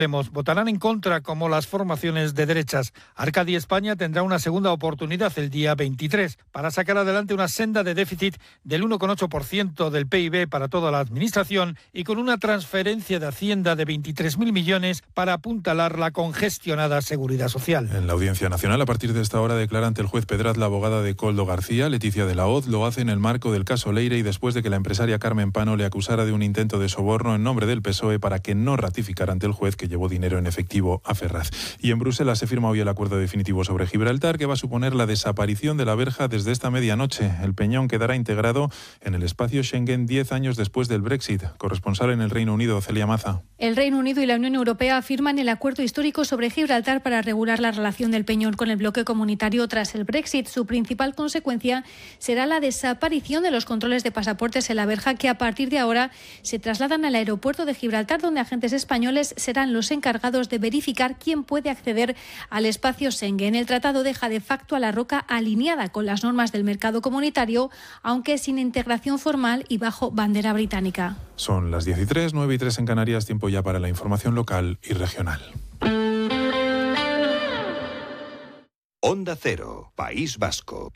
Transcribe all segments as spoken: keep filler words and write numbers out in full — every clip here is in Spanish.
votarán en contra, como las formaciones de derechas. Arcadi España tendrá una segunda oportunidad el día veintitrés para sacar adelante una senda de déficit del uno coma ocho por ciento del P I B para toda la administración y con una transferencia de Hacienda de veintitrés mil millones para apuntalar la congestionada seguridad social. En la Audiencia Nacional, a partir de esta hora, declara ante el juez Pedraz la abogada de Koldo García, Leticia de la Hoz. Lo hace en el marco del caso Leire y después de que la empresaria Carmen Pano le acusara de un intento de soborno en nombre del P S O E para que no ratificara ante el juez que llevó dinero en efectivo a Ferraz. Y en Bruselas se firma hoy el acuerdo definitivo sobre Gibraltar, que va a suponer la desaparición de la verja desde esta medianoche. El peñón quedará integrado en el espacio Schengen diez años después del Brexit. Corresponsal en el Reino Unido, Celia Maza. El Reino Unido y la Unión Europea firman el acuerdo histórico sobre Gibraltar para regular la relación del peñón con el bloque comunitario tras el Brexit. Su principal consecuencia será la desaparición de los controles de pasaportes en la verja, que a partir de ahora se trasladan al aeropuerto de Gibraltar, donde agentes españoles serán los encargados de verificar quién puede acceder al espacio Schengen. El tratado deja de facto a la roca alineada con las normas del mercado comunitario, aunque sin integración formal y bajo bandera británica. Son las diez y tres, nueve y tres en Canarias, tiempo ya para la información local y regional. Onda Cero, País Vasco.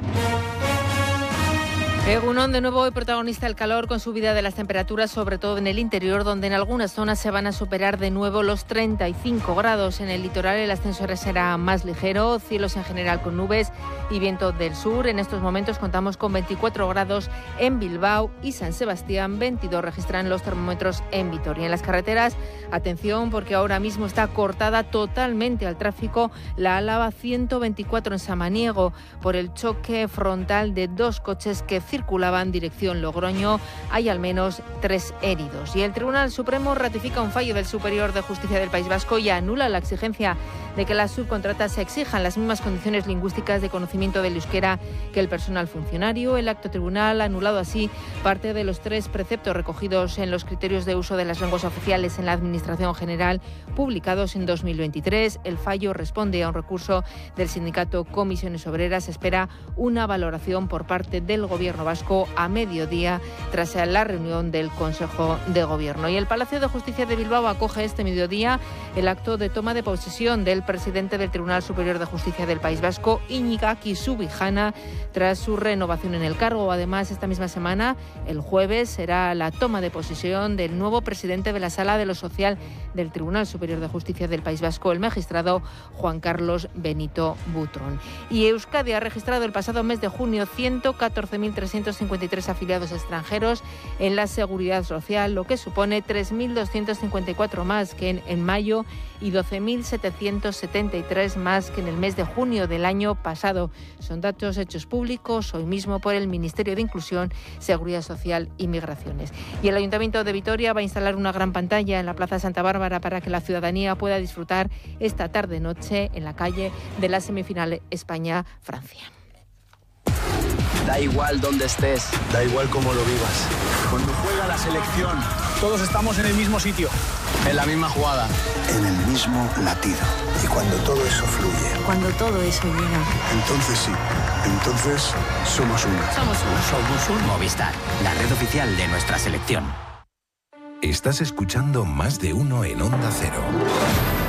Egunon, de nuevo hoy protagonista el calor con subida de las temperaturas, sobre todo en el interior, donde en algunas zonas se van a superar de nuevo los treinta y cinco grados. En el litoral el ascenso será más ligero, cielos en general con nubes y viento del sur. En estos momentos contamos con veinticuatro grados en Bilbao y San Sebastián, veintidós registran los termómetros en Vitoria. En las carreteras, atención, porque ahora mismo está cortada totalmente al tráfico la Álava ciento veinticuatro en Samaniego por el choque frontal de dos coches que circulaban dirección Logroño. Hay al menos tres heridos. Y el Tribunal Supremo ratifica un fallo del Superior de Justicia del País Vasco y anula la exigencia de que las subcontratas se exijan las mismas condiciones lingüísticas de conocimiento del euskera que el personal funcionario. El acto tribunal ha anulado así parte de los tres preceptos recogidos en los criterios de uso de las lenguas oficiales en la Administración General publicados en dos mil veintitrés. El fallo responde a un recurso del sindicato Comisiones Obreras. Se espera una valoración por parte del Gobierno vasco a mediodía tras la reunión del Consejo de Gobierno. Y el Palacio de Justicia de Bilbao acoge este mediodía el acto de toma de posesión del presidente del Tribunal Superior de Justicia del País Vasco, Iñigaki Subijana, tras su renovación en el cargo. Además, esta misma semana, el jueves, será la toma de posesión del nuevo presidente de la Sala de lo Social del Tribunal Superior de Justicia del País Vasco, el magistrado Juan Carlos Benito Butrón. Y Euskadi ha registrado el pasado mes de junio ciento catorce mil trescientos cincuenta y tres afiliados extranjeros en la Seguridad Social, lo que supone tres mil doscientos cincuenta y cuatro más que en, en mayo y doce mil setecientos setenta y tres más que en el mes de junio del año pasado. Son datos hechos públicos hoy mismo por el Ministerio de Inclusión, Seguridad Social y Migraciones. Y el Ayuntamiento de Vitoria va a instalar una gran pantalla en la Plaza Santa Bárbara para que la ciudadanía pueda disfrutar esta tarde-noche en la calle de la semifinal España-Francia. Da igual dónde estés, da igual cómo lo vivas. Cuando juega la selección, todos estamos en el mismo sitio, en la misma jugada, en el mismo latido. Y cuando todo eso fluye, cuando todo eso llega, entonces sí, entonces somos uno. Somos uno. Somos un Movistar, la red oficial de nuestra selección. Estás escuchando Más de Uno en Onda Cero.